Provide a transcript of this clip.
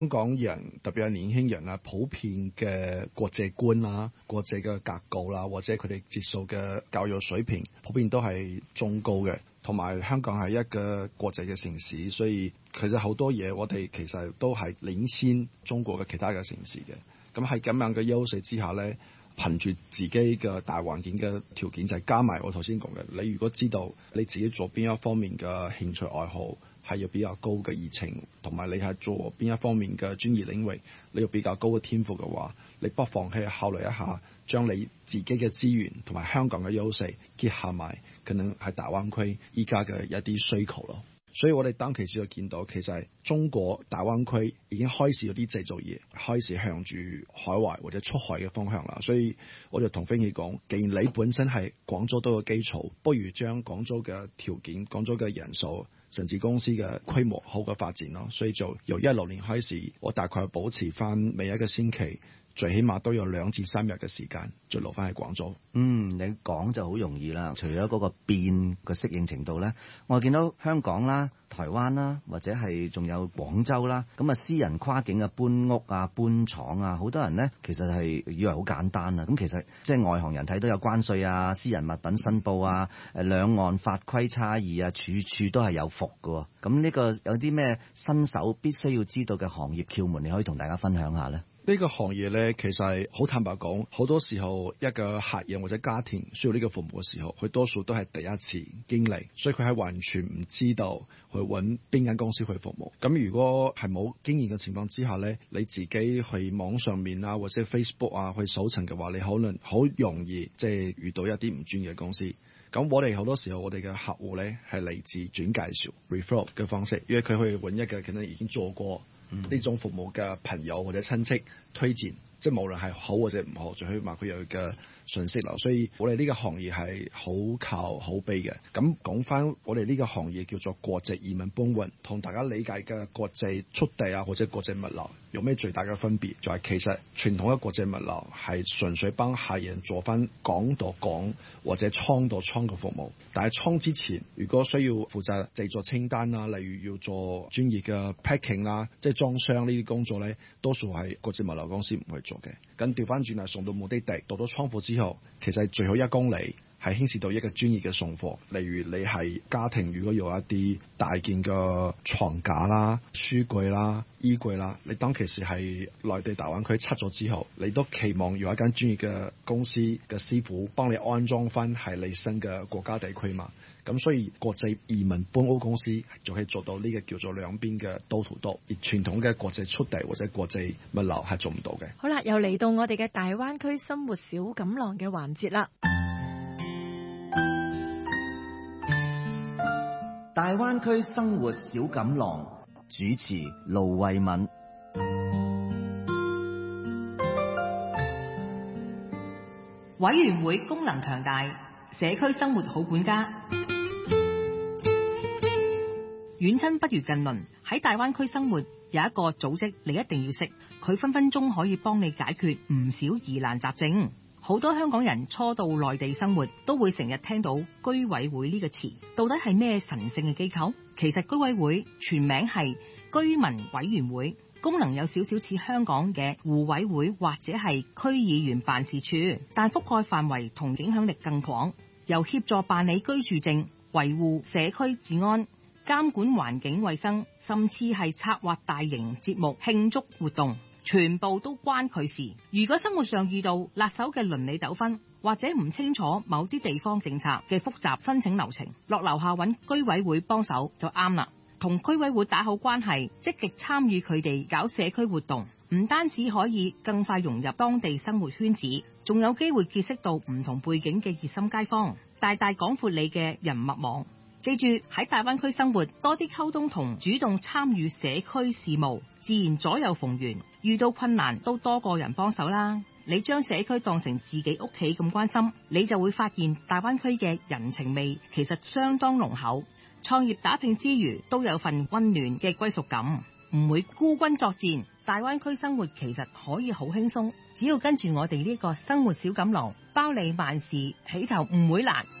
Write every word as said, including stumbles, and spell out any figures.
香港人特別係年輕人啊，普遍嘅國際觀啦、國際嘅格局啦，或者佢哋接受嘅教育水平，普遍都係中高嘅。同埋香港係一個國際嘅城市，所以其實好多嘢我哋其實都係領先中國嘅其他嘅城市嘅。咁喺咁樣嘅優勢之下咧，憑住自己嘅大環境嘅條件，就係加埋我頭先講嘅，你如果知道你自己做邊一方面嘅興趣愛好係有比較高嘅熱情，同埋你係做邊一方面嘅專業領域你有比較高嘅天賦嘅話，你不妨去考慮一下，將你自己嘅資源同埋香港嘅優勢結合埋，可能係大灣區依家嘅一啲需求咯。所以我哋當其時就見到，其實係中國大灣區已經開始有啲製造業開始向住海外或者出海嘅方向啦。所以我就同飛機講，既然你本身係廣州都有基礎，不如將廣州嘅條件、廣州嘅人數，甚至公司嘅規模好嘅發展咯。所以就由一六年開始，我大概保持翻每一個星期，最起碼都有兩至三日嘅時間，再留翻喺廣州。 嗯，你講就好容易啦。除咗嗰個變個適應程度咧，我見到香港啦、台灣啦，或者係仲有廣州啦，咁啊私人跨境嘅搬屋啊、搬廠啊，好多人咧其實係以為好簡單啊。咁其實即係外行人睇到有關稅啊、私人物品申報啊、誒兩岸法規差異啊，處處都係有伏㗎。咁呢個有啲咩新手必須要知道嘅行業竅門，你可以同大家分享下咧？ 呢個行業咧，其實好坦白講，好多時候一個客人或者家庭需要呢個服務嘅時候，佢多數都係第一次經歷，所以佢係完全唔知道去揾邊間公司去服務。咁如果係冇經驗嘅情況之下咧，你自己去網上面啊或者 Facebook 啊去搜尋嘅話，你可能好容易即係遇到一啲唔專業嘅公司。咁我哋好多時候，我哋嘅客戶咧係嚟自轉介紹 referral 嘅方式，因為佢去揾一個可能已經做過呢種服務嘅朋友或者親戚推薦，即係無論係好或者唔好，最起碼佢有嘅信息流。所以我哋呢個行業係好靠口碑嘅。咁講翻我哋呢個行業叫做國際移民搬運，同大家理解嘅國際速遞啊或者國際物流有咩最大嘅分別？就係其實傳統嘅國際物流係純粹幫客人做翻港到港或者倉到倉嘅服務，但係倉之前如果需要負責製作清單啊，例如要做專業嘅 packing 啦，即係裝箱呢啲工作咧，多數係國際物流公司唔去做嘅。咁調翻轉嚟送到目的地，到咗倉庫之後，其實最後一公里係牽涉到一個專業嘅送貨，例如你係家庭如果有一啲大件嘅床架啦、書櫃啦、衣櫃啦，你當其時係內地大灣區拆咗之後，你都期望有一間專業嘅公司嘅師傅幫你安裝翻係你新嘅國家地區嘛。咁所以國際移民搬屋公司就可以做到呢個叫做兩邊嘅多圖多，而傳統嘅國際速遞或者國際物流係做唔到嘅。 好啦，又嚟到我哋嘅大灣區生活小錦囊嘅環節啦。 大灣區生活小錦囊，主持盧慧敏。 委員會功能強大，社區生活好管家。遠親不如近鄰，喺大灣區生活有一個組織你一定要識，佢分分鐘可以幫你解決唔少疑難雜症。好多香港人初到內地生活都會成日聽到居委會呢個詞，到底係咩神聖嘅機構？其實居委會全名係居民委員會，功能有少少似香港嘅互委會或者係區議員辦事處，但覆蓋範圍同影響力更廣，由協助辦理居住證、維護社區治安、監管環境衛生，甚至係策劃大型節目慶祝活動，全部都關佢事。如果生活上遇到辣手嘅鄰里糾紛，或者唔清楚某啲地方政策嘅複雜申請流程，落樓下揾居委會幫手就啱啦。同居委會打好關係，積極參與佢哋搞社區活動，唔單止可以更快融入當地生活圈子，仲有機會結識到唔同背景嘅熱心街坊，大大廣闊你嘅人脈網。記住喺大灣區生活，多啲溝通同主動參與社區事務，自然左右逢源，遇到困難都多個人幫手啦。你將社區當成自己屋企咁關心，你就會發現大灣區嘅人情味其實相當濃厚。創業打拼之餘都有份溫暖嘅歸屬感，唔會孤軍作戰。大灣區生活其實可以好輕鬆，只要跟住我哋呢個生活小錦囊，包你萬事起頭唔會難。